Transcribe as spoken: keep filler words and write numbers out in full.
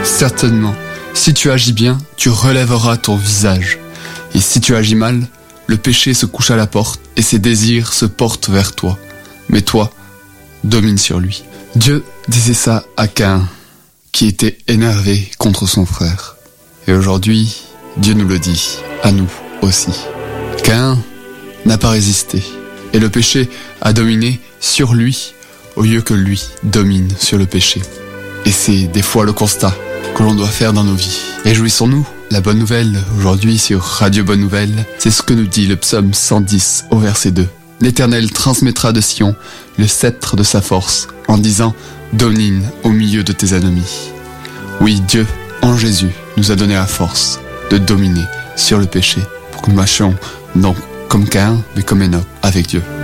Certainement, si tu agis bien, tu relèveras ton visage. Et si tu agis mal, le péché se couche à la porte et ses désirs se portent vers toi. Mais toi, domine sur lui. Dieu disait ça à Caïn, qui était énervé contre son frère. Et aujourd'hui, Dieu nous le dit, à nous aussi. Caïn n'a pas résisté, et le péché a dominé sur lui, au lieu que lui domine sur le péché. Et c'est des fois le constat que l'on doit faire dans nos vies. Réjouissons-nous, la bonne nouvelle, aujourd'hui sur Radio Bonne Nouvelle, c'est ce que nous dit le psaume cent dix au verset deux. L'Éternel transmettra de Sion le sceptre de sa force, en disant « Domine au milieu de tes ennemis ». Oui, Dieu, en Jésus, nous a donné la force de dominer sur le péché, pour que nous marchions non comme Caïn, mais comme Enoch, avec Dieu.